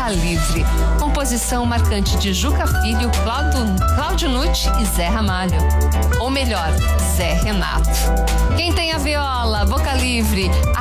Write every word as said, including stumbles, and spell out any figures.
Boca Livre. Composição marcante de Juca Filho, Cláudio, Cláudio Nucci e Zé Ramalho. Ou melhor, Zé Renato. Quem tem a viola, Boca Livre,